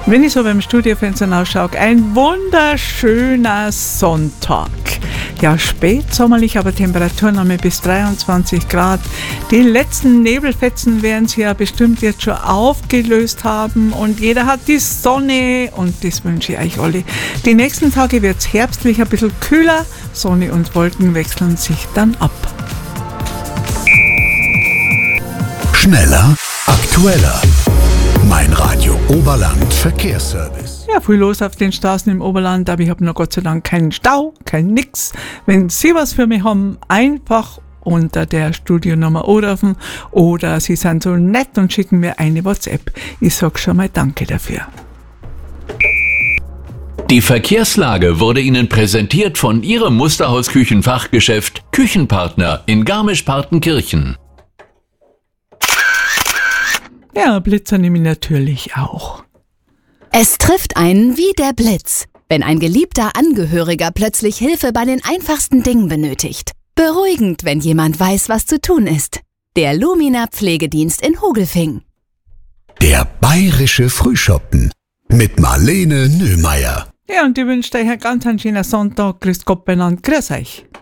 Wenn ich so beim Studiofenster ausschaue, ein wunderschöner Sonntag. Ja, spätsommerlich, aber Temperaturen haben wir bis 23 Grad. Die letzten Nebelfetzen werden sie ja bestimmt jetzt schon aufgelöst haben und jeder hat die Sonne und das wünsche ich euch alle. Die nächsten Tage wird es herbstlich, ein bisschen kühler, Sonne und Wolken wechseln sich dann ab. Schneller, aktueller. Mein Radio Oberland Verkehrsservice. Ja, viel los auf den Straßen im Oberland, aber ich habe noch Gott sei Dank keinen Stau, kein Nix. Wenn Sie was für mich haben, einfach unter der Studionummer anrufen oder Sie sind so nett und schicken mir eine WhatsApp. Ich sage schon mal Danke dafür. Die Verkehrslage wurde Ihnen präsentiert von Ihrem Musterhaus-Küchenfachgeschäft Küchenpartner in Garmisch-Partenkirchen. Ja, Blitzer nehme ich natürlich auch. Es trifft einen wie der Blitz, wenn ein geliebter Angehöriger plötzlich Hilfe bei den einfachsten Dingen benötigt. Beruhigend, wenn jemand weiß, was zu tun ist. Der Lumina Pflegedienst in Hogelfing. Der bayerische Frühschoppen mit Marlene Nöhlmeier. Ja, und ich wünsche euch einen ganz schönen Sonntag. Grüß Gott benannt. Grüß euch.